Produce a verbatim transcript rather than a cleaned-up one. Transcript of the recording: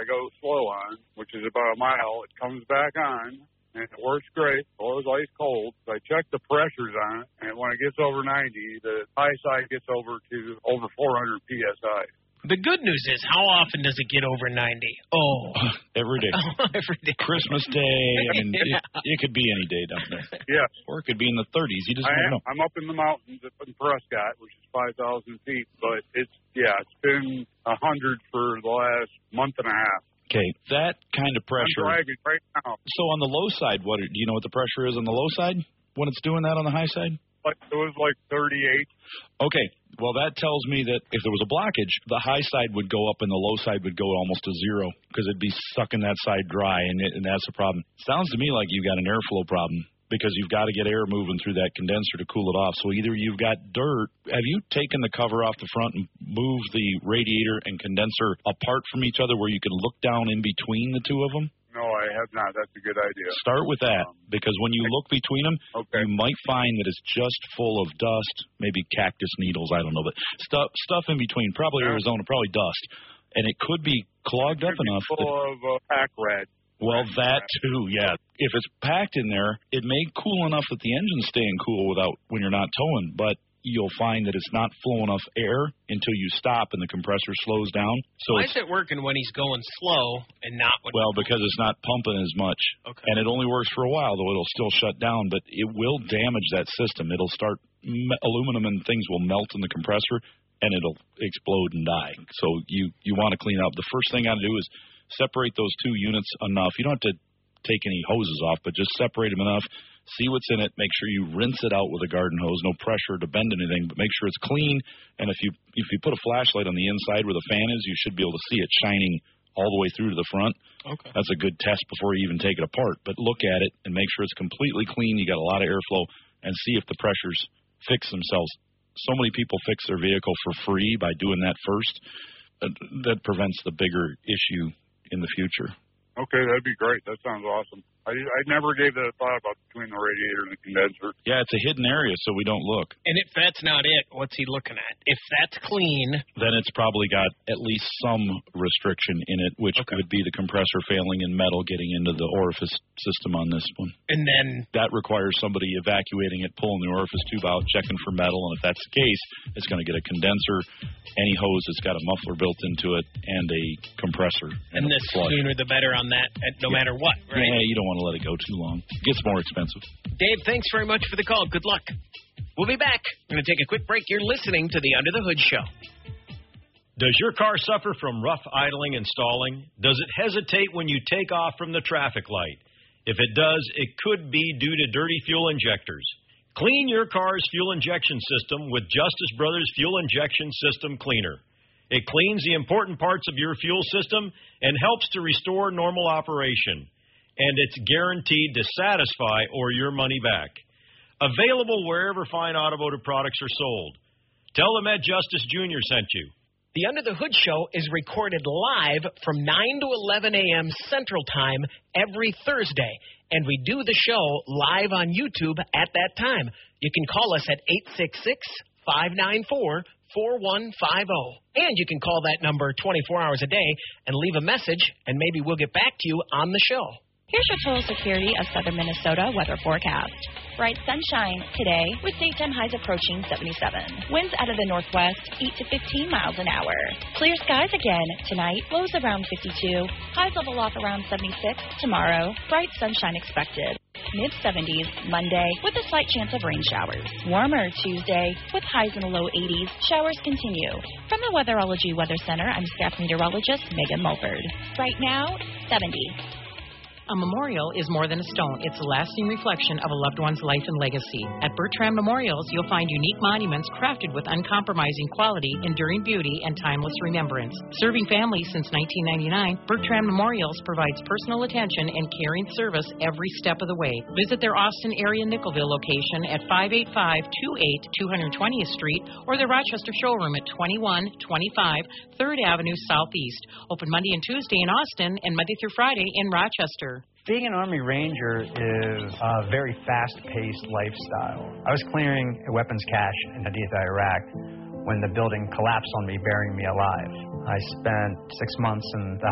I go slow on, which is about a mile, it comes back on, and it works great. It was ice cold. So I check the pressures on it, and when it gets over ninety, the high side gets over to over four hundred P S I. The good news is, how often does it get over ninety? Oh. Every day. Oh, every day. Christmas Day. I mean, yeah. it, it could be any day down there. Yes. Or it could be in the thirties. You just I don't am, know. I'm up in the mountains up in Prescott, which is five thousand feet, but it's, yeah, it's been one hundred for the last month and a half. Okay, that kind of pressure. I'm dragging right now. So on the low side, what do you know what the pressure is on the low side when it's doing that on the high side? Like, it was like thirty-eight. Okay, well, that tells me that if there was a blockage, the high side would go up and the low side would go almost to zero because it'd be sucking that side dry, and, it, and that's a problem. Sounds to me like you've got an airflow problem because you've got to get air moving through that condenser to cool it off. So either you've got dirt. Have you taken the cover off the front and moved the radiator and condenser apart from each other where you can look down in between the two of them? No, I have not. That's a good idea. Start with that, um, because when you look between them, okay. you might find that it's just full of dust, maybe cactus needles, I don't know, but stuff stuff in between, probably yeah. Arizona, probably dust. And it could be clogged it up could enough. Be full that, of uh, pack rat. Well, that too, yeah. If it's packed in there, it may cool enough that the engine's staying cool without when you're not towing, but you'll find that it's not flowing enough air until you stop and the compressor slows down. So why is it working when he's going slow and not when... Well, because it's not pumping as much. Okay. And it only works for a while, though it'll still shut down, but it will damage that system. It'll start, aluminum and things will melt in the compressor, and it'll explode and die. So you, you want to clean up. The first thing I do is separate those two units enough. You don't have to take any hoses off, but just separate them enough. See what's in it. Make sure you rinse it out with a garden hose. No pressure to bend anything, but make sure it's clean. And if you if you put a flashlight on the inside where the fan is, you should be able to see it shining all the way through to the front. Okay. That's a good test before you even take it apart. But look at it and make sure it's completely clean. You got a lot of airflow, and see if the pressures fix themselves. So many people fix their vehicle for free by doing that first. Uh, that prevents the bigger issue in the future. Okay, that'd be great. That sounds awesome. I, I never gave that a thought about between the radiator and the condenser. Yeah, it's a hidden area, so we don't look. And if that's not it, what's he looking at? If that's clean... Then it's probably got at least some restriction in it, which okay. could be the compressor failing and metal getting into the orifice system on this one. And then... That requires somebody evacuating it, pulling the orifice tube out, checking for metal, and if that's the case, it's going to get a condenser, any hose that's got a muffler built into it, and a compressor. And, and the sooner the better on that, no yeah. matter what, right? Yeah, you don't want to let it go too long. It gets more expensive. Dave, thanks very much for the call. Good luck. We'll be back. We're going to take a quick break. You're listening to the Under the Hood Show. Does your car suffer from rough idling and stalling? Does it hesitate when you take off from the traffic light? If it does, it could be due to dirty fuel injectors. Clean your car's fuel injection system with Justice Brothers Fuel Injection System Cleaner. It cleans the important parts of your fuel system and helps to restore normal operation. And it's guaranteed to satisfy or your money back. Available wherever fine automotive products are sold. Tell them Ed Justice Junior sent you. The Under the Hood Show is recorded live from nine to eleven a.m. Central Time every Thursday. And we do the show live on YouTube at that time. You can call us at eight six six, five nine four, four one five zero. And you can call that number twenty-four hours a day and leave a message, and maybe we'll get back to you on the show. Here's your Total Security of Southern Minnesota weather forecast. Bright sunshine today with daytime highs approaching seventy-seven. Winds out of the northwest, eight to fifteen miles an hour. Clear skies again tonight, lows around fifty-two. Highs level off around seventy-six. Tomorrow, bright sunshine expected. mid-seventies Monday with a slight chance of rain showers. Warmer Tuesday with highs in the low eighties. Showers continue. From the Weatherology Weather Center, I'm staff meteorologist Megan Mulford. Right now, seventy. A memorial is more than a stone. It's a lasting reflection of a loved one's life and legacy. At Bertram Memorials, you'll find unique monuments crafted with uncompromising quality, enduring beauty, and timeless remembrance. Serving families since nineteen ninety-nine, Bertram Memorials provides personal attention and caring service every step of the way. Visit their Austin area Nickelville location at five eight five, two eight, two hundred twentieth Street or their Rochester showroom at twenty-one twenty-five third Avenue Southeast. Open Monday and Tuesday in Austin and Monday through Friday in Rochester. Being an Army Ranger is a very fast-paced lifestyle. I was clearing a weapons cache in Haditha, Iraq, when the building collapsed on me, burying me alive. I spent six months in the